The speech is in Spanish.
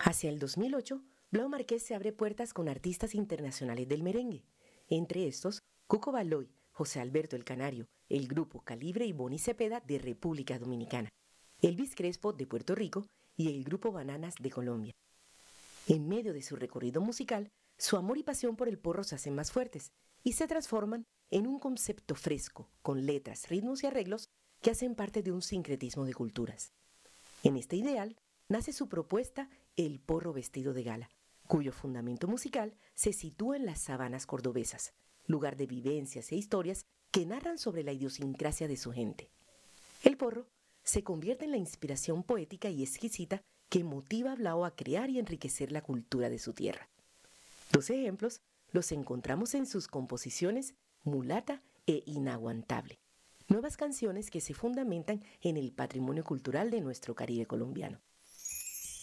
Hacia el 2008, Blau Marqués se abre puertas con artistas internacionales del merengue. Entre estos, Cuco Baloy, José Alberto El Canario, el grupo Calibre y Boni Cepeda de República Dominicana, Elvis Crespo de Puerto Rico y el grupo Bananas de Colombia. En medio de su recorrido musical, su amor y pasión por el porro se hacen más fuertes y se transforman en un concepto fresco, con letras, ritmos y arreglos que hacen parte de un sincretismo de culturas. En este ideal nace su propuesta El Porro Vestido de Gala, cuyo fundamento musical se sitúa en las sabanas cordobesas, lugar de vivencias e historias que narran sobre la idiosincrasia de su gente. El porro se convierte en la inspiración poética y exquisita que motiva a Blau a crear y enriquecer la cultura de su tierra. Dos ejemplos los encontramos en sus composiciones Mulata e Inaguantable, nuevas canciones que se fundamentan en el patrimonio cultural de nuestro Caribe colombiano.